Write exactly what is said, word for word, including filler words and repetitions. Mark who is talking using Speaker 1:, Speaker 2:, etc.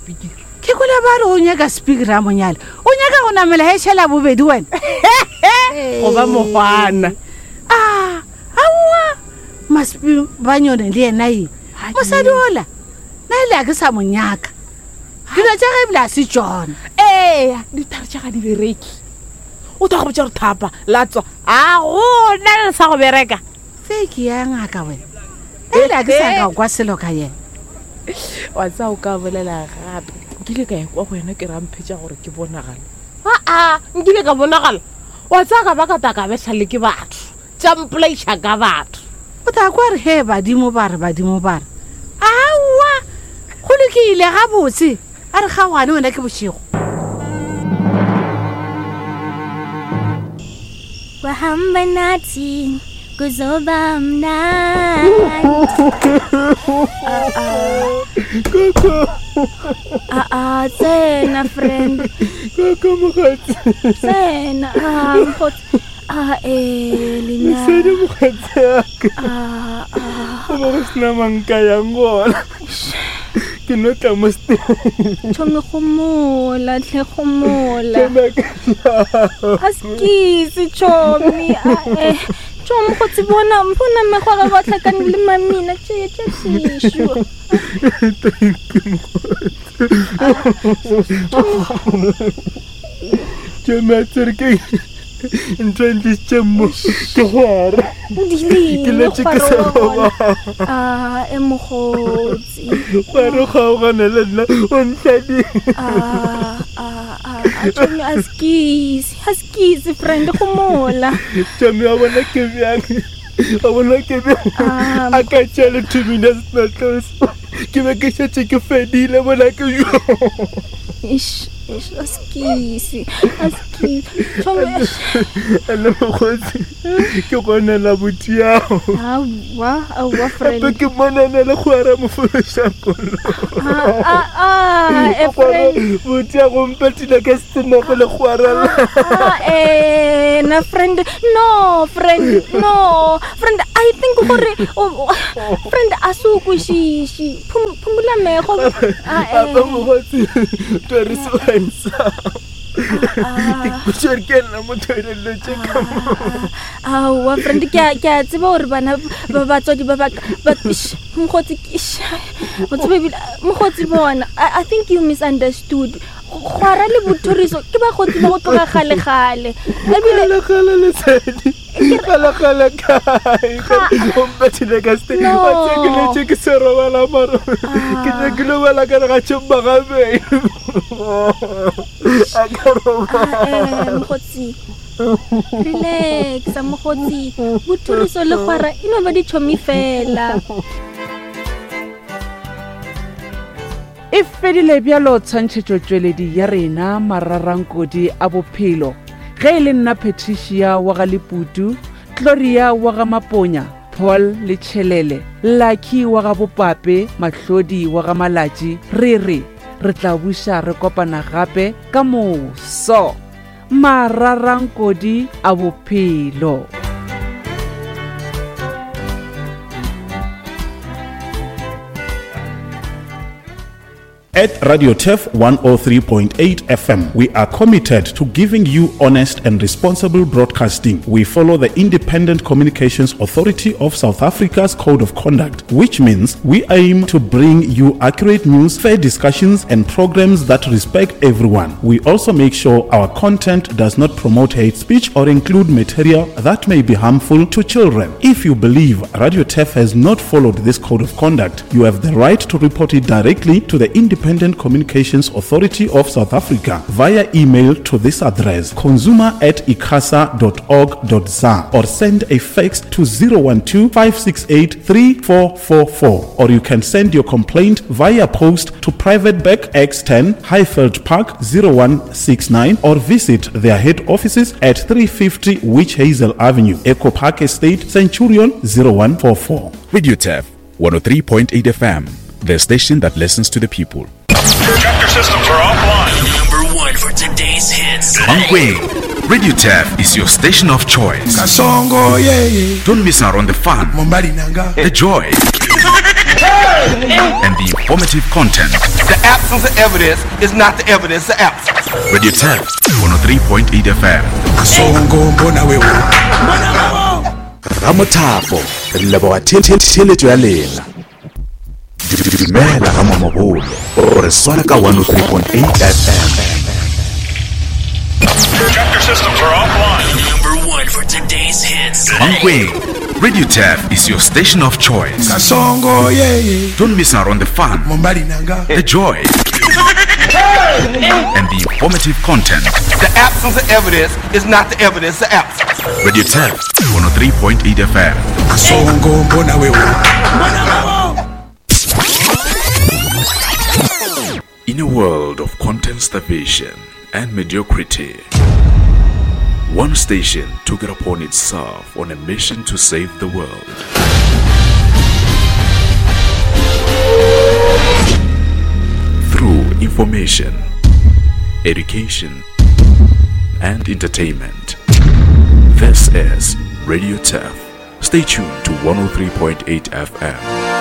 Speaker 1: Ke kole ba re o nyaka speak Ramonyala. O nyaka go namela he tshela bobedi wena.
Speaker 2: Go ba mogwana.
Speaker 1: Ah, awa. Maspi ba nyone le ena e. Mosadi ola. Na ile a ke sa monyaka. Dilo tsa ge bla se John.
Speaker 2: Eh, di tla tsa ga di bereki. O tla go botsa re thapa la tswa. A go na le sa go bereka.
Speaker 1: Fake ya ngaka wena. Ile a ke sa ka kwa selo ka yena.
Speaker 2: Wa tsa o ka bolela gape. Nkile ka kwa go yena ke ramphetša gore ke bonagala. A a nkile ka bonagala. Wa tsa ka ba ka ta ka betlhale ke batho. Tsa mpolaisha ka batho.
Speaker 1: O ta kwa re he badimo ba re badimo ba re. Awa. Go le ke ile ga botse. A re ga wane wena ke bošego.
Speaker 3: Wahamba nathi kuzoba mnandi.
Speaker 4: Koko.
Speaker 3: Ah ah, sena friend.
Speaker 4: Koko mokgotsi.
Speaker 3: Sena ah mokgotsi. Ah eh Lina.
Speaker 4: Sena mokgotsi yaka.
Speaker 3: Ah ah.
Speaker 4: O ba go sena manka yang gona. Ke no tla mo ste.
Speaker 3: Tshome gomola tle gomola. Askisi chomi ah eh. Chomi khotsi bona mpona me go ga batla ka le mamina tše tše sishu.
Speaker 4: Chomi tserke. Ntwenti tšemo ke gore.
Speaker 3: Dili.
Speaker 4: Ke le tšeke sa ba.
Speaker 3: Ah e mogotsi.
Speaker 4: Gore ga o gana le nna o ntladi.
Speaker 3: Ah ah ah chomi askisi askisi friend gomola.
Speaker 4: Chomi a bona ke bjang. A bona ke bjang. A ka tšale two minutes na close. Ke be ke šetše ke fedile bona ke yo.
Speaker 3: Ish ish askisi askisi chomi.
Speaker 4: Ana mogotsi ke gona la botiao.
Speaker 3: Awa awa friend.
Speaker 4: Ke monana le go ara mofološa kolo.
Speaker 3: Ah ah ah e friend.
Speaker 4: Botia go mpetile ke sena go le go ara.
Speaker 3: Ah eh na friend no friend no friend I think gore friend asuku shishi phumula mego. Ah eh
Speaker 4: Apa mogotsi tori soansa. Ke ke na mo tere le tšeka.
Speaker 3: Ah wa friend ke ke tseba gore bana ba batswadi ba ba mkhotsi o tsebe mkhotsi bona I think you misunderstood. Khwara le bothoriso ke ba khotsi ba go tloga gale gale
Speaker 4: ebile gale le tsedi gale gale kai o mpetile ka ste o tsekile tšeke se robala maro ke tsekile bala ka ga tšhomba gabe a ka robala
Speaker 3: mkhotsi relax mkhotsi bothoriso le khwara ino ba di tshomi fela.
Speaker 2: E fedile bjalo tshwantšhetšo tšweledi ya rena mararankodi a bophelo ge e le nna Patricia wa ga Leputu, Gloria wa ga Maponya, Paul le Tšhelele, Lucky wa ga Bopape, Mahlodi wa ga Malatši. Re re re tla buša re kopana gape ka moso mararankodi a bophelo.
Speaker 5: At Radio T E F one oh three point eight F M, we are committed to giving you honest and responsible broadcasting. We follow the Independent Communications Authority of South Africa's Code of Conduct, which means we aim to bring you accurate news, fair discussions, and programs that respect everyone. We also make sure our content does not promote hate speech or include material that may be harmful to children. If you believe Radio T E F has not followed this Code of Conduct, you have the right to report it directly to the Independent Independent Communications Authority of South Africa via email to this address consumer at icasa dot org dot za or send a fax to zero one two, five six eight, three four four four, or you can send your complaint via post to Private Back X ten, Highfield Park zero one six nine, or visit their head offices at three fifty Witch Hazel Avenue, Echo Park Estate, Centurion zero one four four.
Speaker 6: Radio T E F one oh three point eight F M, the station that listens to the people.
Speaker 7: Tractor systems are offline.
Speaker 8: Number one for today's hits.
Speaker 6: Mankweng, Radio T E F is your station of choice.
Speaker 9: Kasongo, yeah, yeah.
Speaker 6: Don't miss out on the fun,
Speaker 9: Mombali nanga.
Speaker 6: the joy, and the informative content.
Speaker 9: The absence of evidence is not the evidence of absence.
Speaker 6: Radio Theft one oh three point eight F M.
Speaker 10: Kasongo mbona wewe.
Speaker 6: Ramothapo re leboga theletšo ya lena. Dumela ga mamabolo o re swara ka one oh three point eight F M.
Speaker 7: Chapter systems are offline.
Speaker 8: Number one for today's hits.
Speaker 6: Mankweng, Radio Theft is your station of choice.
Speaker 10: Kasongo yeah yeah.
Speaker 6: Don't miss out on the fun,
Speaker 10: Mombali nanga.
Speaker 6: the joy, and the informative content.
Speaker 9: The absence of evidence is not the evidence of absence.
Speaker 6: Radio Theft one oh three point eight F M.
Speaker 10: Kasongo mbona wewe.
Speaker 6: In a world of content starvation and mediocrity, one station took it upon itself on a mission to save the world. Through information, education, and entertainment. This is Radio Theft. Stay tuned to one oh three point eight F M.